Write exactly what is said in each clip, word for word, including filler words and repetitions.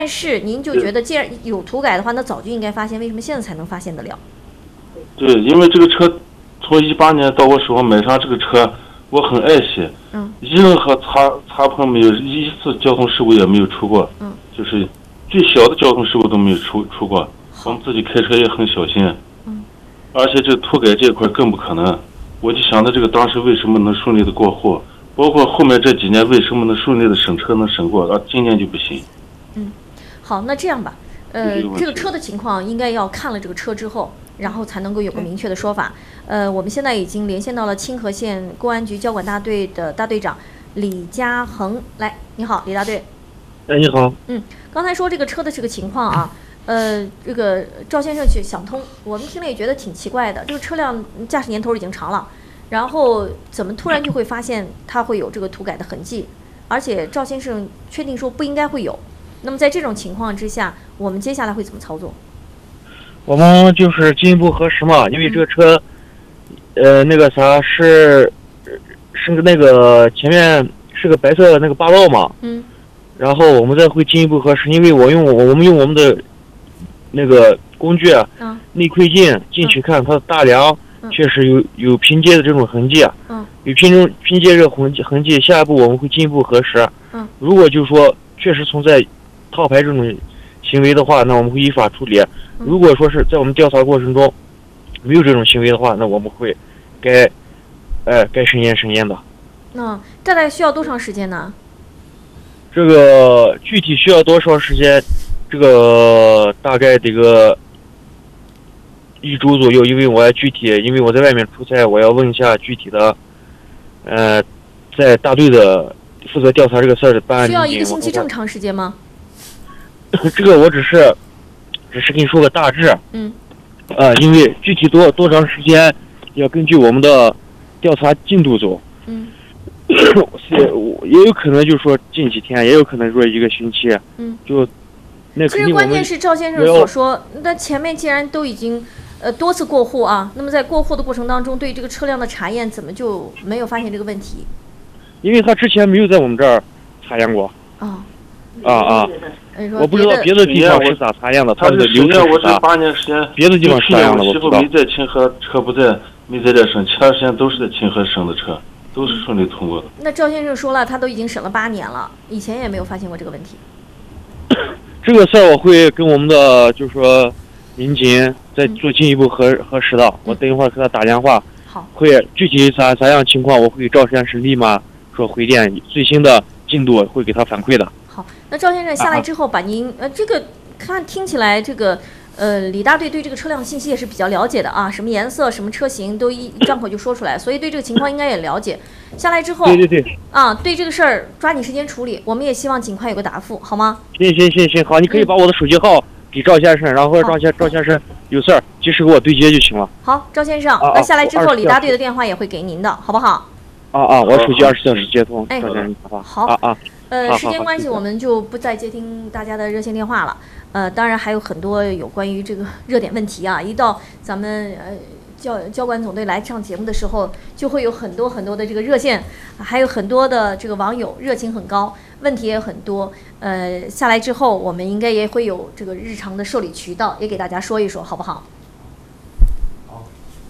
但是您就觉得既然有涂改的话，那早就应该发现，为什么现在才能发现得了？ 对，因为这个车从一八年到我手上买上这个车，我很爱惜， 嗯， 任何擦擦碰没有，一次交通事故也没有出过， 嗯， 就是最小的交通事故都没有出出过。我们自己开车也很小心， 嗯， 而且这涂改这一块更不可能。我就想到这个当时为什么能顺利的过户，包括后面这几年为什么能顺利的审车能审过，而今年就不行。 嗯，好，那这样吧，呃，这个车的情况应该要看了这个车之后，然后才能够有个明确的说法。呃，我们现在已经连线到了清河县公安局交管大队的大队长李家恒，来，你好，李大队。 哎，你好。 嗯，刚才说这个车的这个情况啊。呃，这个赵先生去想通，我们听了也觉得挺奇怪的。这个车辆驾驶年头已经长了，然后怎么突然就会发现它会有这个涂改的痕迹？而且赵先生确定说不应该会有。那么在这种情况之下，我们接下来会怎么操作？ 我们就是进一步核实嘛，因为这个车，嗯、呃，那个啥是是个那个前面是个白色的那个霸道嘛， 嗯， 然后我们再会进一步核实，因为我用我们用我们的。那个工具啊，内窥镜进去看它的大梁，确实有有拼接的这种痕迹， 嗯， 有拼中拼接这个痕迹痕迹。下一步我们会进一步核实， 嗯， 如果就是说确实存在套牌这种行为的话，那我们会依法处理；如果说是在我们调查过程中没有这种行为的话，那我们会该，哎，该审验审验的。 那、嗯、大概需要多长时间呢？ 这个具体需要多少时间？这个大概得个一周左右，因为我要具体，因为我在外面出差，我要问一下具体的，呃，在大队的负责调查这个事儿的办案。 需要一个星期这么长时间吗？ 这个我只是，只是跟你说个大致。 嗯。 呃，因为具体多多长时间，要根据我们的调查进度走。 嗯。 也有可能就是说近几天，也有可能说一个星期。 嗯。 就。那其实关键是赵先生所说，那前面既然都已经呃多次过户啊，那么在过户的过程当中，对这个车辆的查验怎么就没有发现这个问题？ 因为他之前没有在我们这儿查验过。 啊、 哦、啊啊！我不知道别的地方是咋查验的， 他的流程我这八年时间， 别的地方查验了， 我媳妇没在清河，车不在，没在这审，其他时间都是在清河审的车，都是顺利通过的。 那赵先生说了，他都已经审了八年了，以前也没有发现过这个问题。 这个事儿我会跟我们的就是说民警再做进一步核核实的，嗯、我等一会儿给他打电话， 好， 会具体啥啥样情况，我会赵先生立马说回电，最新的进度会给他反馈的。 好，那赵先生下来之后，把您、啊、呃这个看听起来这个呃李大队对这个车辆的信息也是比较了解的啊，什么颜色、什么车型都一张口就说出来，所以对这个情况应该也了解。下来之后， 对对对， 啊，对这个事儿抓紧时间处理，我们也希望尽快有个答复，好吗？ 行行行行，好，你可以把我的手机号给赵先生，嗯、然后赵先赵先生有事儿及时给我对接就行了。 好，赵先生， 啊、 那下来之后，李大队的电话也会给您的，好不好？ 啊啊，我手机二十四小时接通， 哎， 赵先生好， 好啊啊， 呃，时间关系，我们就不再接听大家的热线电话了。呃，当然还有很多有关于这个热点问题啊，一到咱们呃。交交管总队来上节目的时候，就会有很多很多的这个热线，还有很多的这个网友热情很高，问题也很多。呃，下来之后，我们应该也会有这个日常的受理渠道，也给大家说一说，好不好？ 好。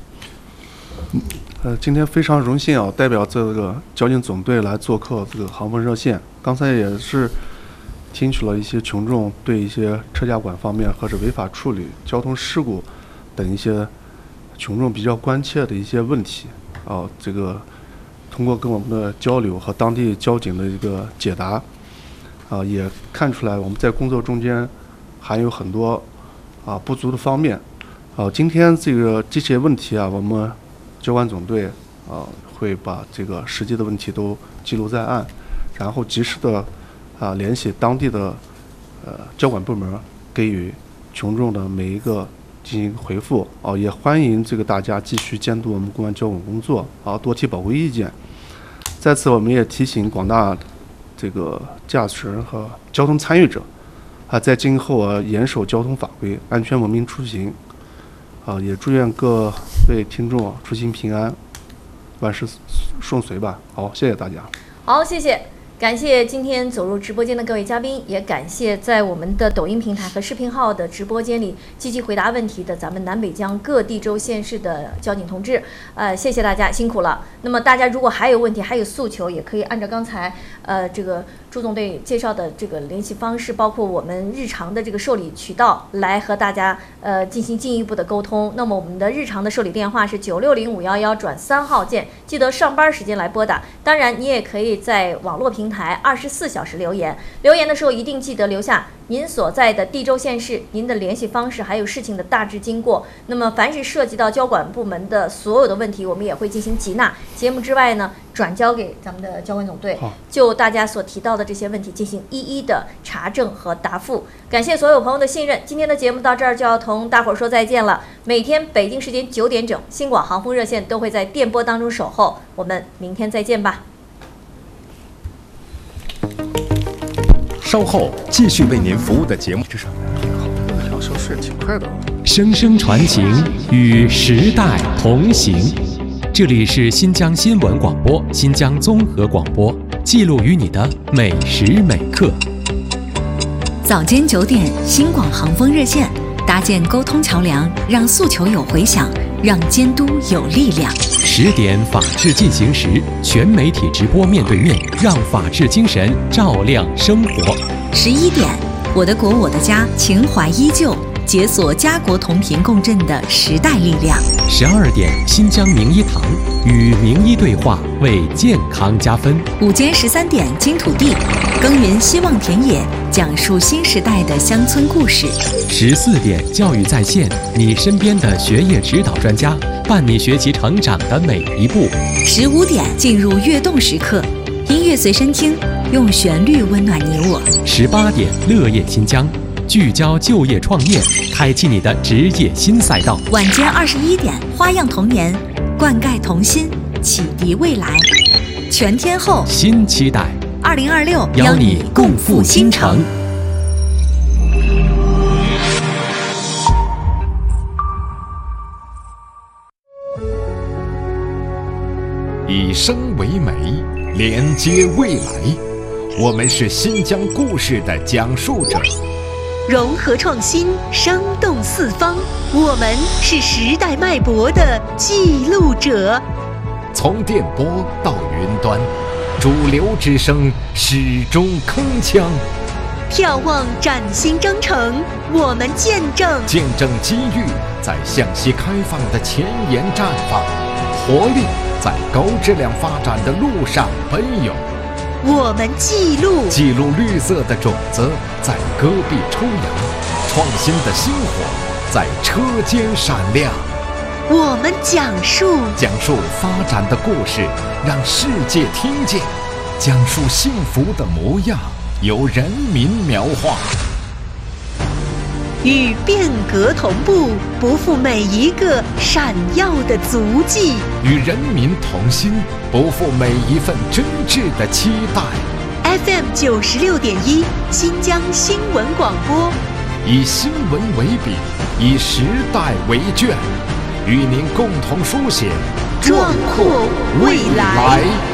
呃，今天非常荣幸啊，代表这个交警总队来做客这个航风热线。刚才也是听取了一些群众对一些车驾管方面或者违法处理、交通事故等一些。群众比较关切的一些问题啊，这个通过跟我们的交流和当地交警的一个解答啊，也看出来我们在工作中间还有很多啊不足的方面啊。今天这个这些问题啊，我们交管总队啊会把这个实际的问题都记录在案，然后及时的啊联系当地的呃交管部门，给予群众的每一个。进行回复啊，也欢迎这个大家继续监督我们公安交管工作啊，多提宝贵意见。在此，我们也提醒广大这个驾驶人和交通参与者啊，在今后啊严守交通法规，安全文明出行啊，也祝愿各位听众出行平安，万事顺遂吧。好，谢谢大家。 好，谢谢。 感谢今天走入直播间的各位嘉宾，也感谢在我们的抖音平台和视频号的直播间里积极回答问题的咱们南北疆各地州县市的交警同志，呃，谢谢大家，辛苦了。那么大家如果还有问题、还有诉求，也可以按照刚才呃这个朱总队介绍的这个联系方式，包括我们日常的这个受理渠道，来和大家呃进行进一步的沟通。那么我们的日常的受理电话是九六零五幺幺转三号键，记得上班时间来拨打。当然，你也可以在网络平台二十四小时留言，留言的时候一定记得留下您所在的地州县市、您的联系方式，还有事情的大致经过。那么凡是涉及到交管部门的所有的问题，我们也会进行集纳。节目之外呢，转交给咱们的交管总队，就大家所提到的这些问题进行一一的查证和答复。感谢所有朋友的信任，今天的节目到这儿就要同大伙儿说再见了。每天北京时间九点整，新广航风热线都会在电波当中守候，我们明天再见吧。 稍后继续为您服务的节目， 这上面挺好，我的两小时也挺快的。 声声传情，与时代同行。这里是新疆新闻广播、新疆综合广播，记录于你的每时每刻。 早间九点，新广航风热线搭建沟通桥梁，让诉求有回响，让监督有力量。 十点，法治进行时，全媒体直播面对面，让法治精神照亮生活。 十一点，我的国我的家，情怀依旧，解锁家国同频共振的时代力量。 十二点，新疆名医堂与名医对话，为健康加分。 午间十三点，金土地耕耘希望田野，讲述新时代的乡村故事。 十四点，教育在线，你身边的学业指导专家，伴你学习成长的每一步。 十五点，进入跃动时刻，音乐随身听，用旋律温暖你我。 十八点，乐业新疆，聚焦就业创业，开启你的职业新赛道。 晚间二十一点，花样童年，灌溉童心，启迪未来。全天候新期待， 二零二六邀你共赴新城。 以声为媒，连接未来。我们是新疆故事的讲述者， 融合创新，生动四方。我们是时代脉搏的记录者。 从电波到云端，主流之声始终铿锵。 眺望崭新征程，我们见证见证机遇在向西开放的前沿绽放，活力在高质量发展的路上奔涌。 我们记录记录绿色的种子在戈壁抽芽，创新的星火在车间闪亮。 我们讲述讲述发展的故事，让世界听见；讲述幸福的模样，由人民描画。 与变革同步，不负每一个闪耀的足迹； 与人民同心，不负每一份真挚的期待。 F M 九十六点一，新疆新闻广播， 以新闻为笔，以时代为卷，与您共同书写壮阔未来。